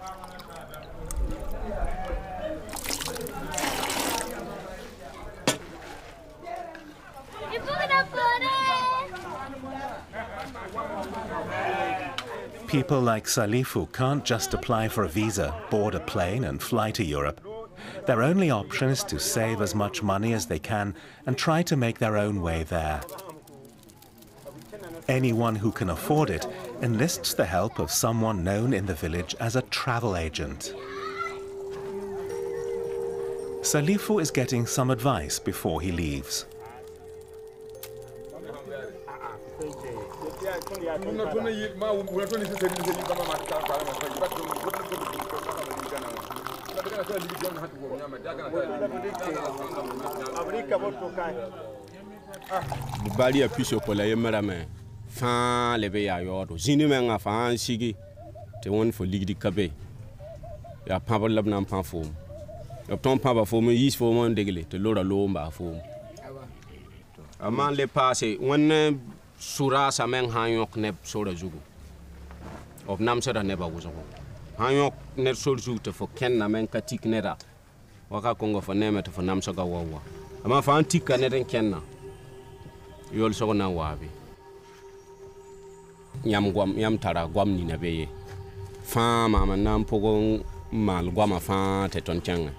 People like Salifu can't just apply for a visa, board a plane and fly to Europe. Their only option is to save as much money as they can and try to make their own way there. Anyone who can afford it enlists the help of someone known in the village as a travel agent. Salifu is getting some advice before he leaves. Bali a piso pola yemerame fan lebe ya yodo zini menga fan sigi te won fo ligdi kabe ya pabal labna pan fo ya ton paba fo mo yis fo mo degle te lora lomba fo aman le passé won sura sa men hanyok ne sura zugu of nam sera ne ba wuzo hanyok ne sura zugu te fo ken na men katik ne da waka kongo fo neme te fo nam soga wawa ama fa antika ne den kenna yol so na wabi yam tara gwam ni na beye fa mama nam pogo mal gwama fa te ton changa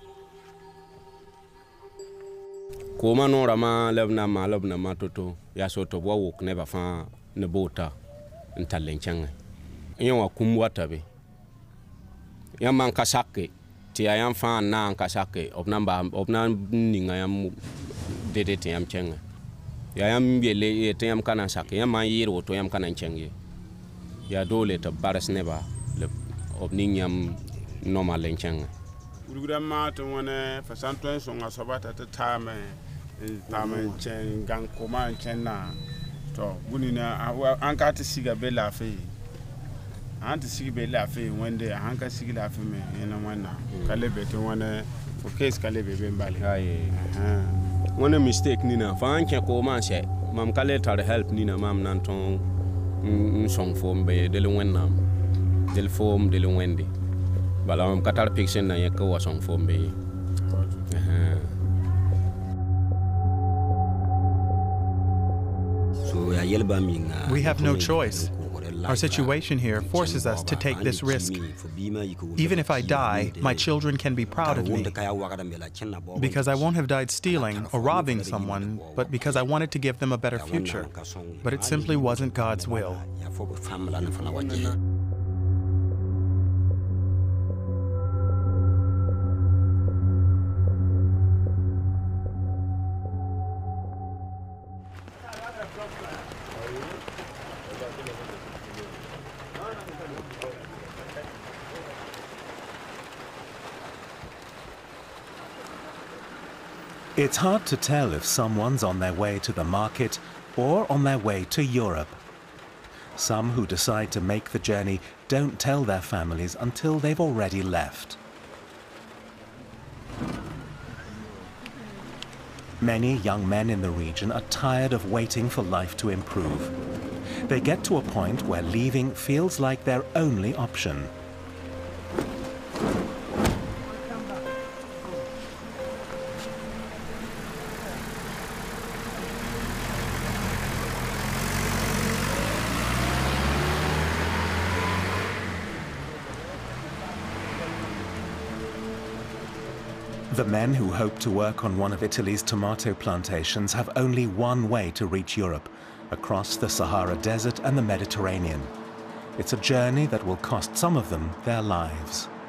ko manora ma lebna ma toto ya so to bo wuk ne ba fa ne bota ntalen changa wa kumwata be yam man kasake ti ayam fa na kasake obna ninga yam dede te yam changa ya yam bele te yam kana sak yam man yiro to yam kana chenge ya dole ta baras ne ba le obni yam normal len chenge urugama to wona fa santo so nga sobata ta tame chen gang koma chenna to bunina anka ta siga bela fe anti siga bela fe wende anka siga la fe me ena wana kalebe to wona fo case kalebe be mbali one mistake nina fa anke ko man se mam kale tar help nina mam nan ton song fom be de wenna del fom de wende bala mam katar pixen na yak wa song fom be We have no choice. Our situation here forces us to take this risk. Even if I die, my children can be proud of me. Because I won't have died stealing or robbing someone, but because I wanted to give them a better future. But it simply wasn't God's will. It's hard to tell if someone's on their way to the market or on their way to Europe. Some who decide to make the journey don't tell their families until they've already left. Many young men in the region are tired of waiting for life to improve. They get to a point where leaving feels like their only option. The men who hope to work on one of Italy's tomato plantations have only one way to reach Europe, across the Sahara Desert and the Mediterranean. It's a journey that will cost some of them their lives.